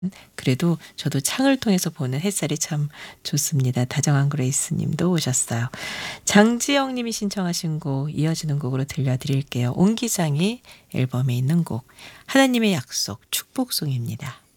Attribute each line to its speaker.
Speaker 1: 그래도 저도 창을 통해서 보는 햇살이 참 좋습니다. 다정한 그레이스 님도 오셨어요. 장지영 님이 신청하신 곡 이어지는 곡으로 들려드릴게요. 온 기장이 앨범에 있는 곡 하나님의 약속 축복송입니다.